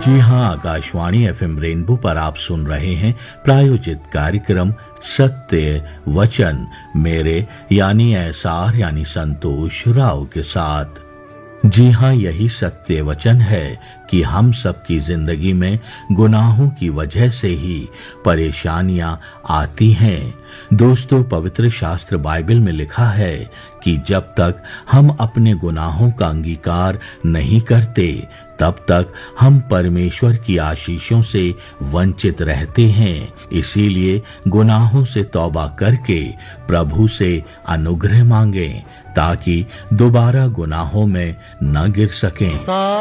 जी हाँ, Akashvani FM rainbow पर आप सुन रहे हैं प्रायोजित कार्यक्रम सत्य वचन मेरे यानी एसआर यानी संतोष राव के साथ। जी हाँ, यही सत्य वचन है कि हम सबकी जिंदगी में गुनाहों की वजह से ही परेशानियां आती हैं। दोस्तों, पवित्र शास्त्र बाइबल में लिखा है कि जब तक हम अपने गुनाहों का अंगीकार नहीं करते तब तक हम परमेश्वर की आशीषों से वंचित रहते हैं। इसीलिए गुनाहों से तौबा करके प्रभु से अनुग्रह मांगें ताकि दोबारा गुनाहों में न गिर सकें।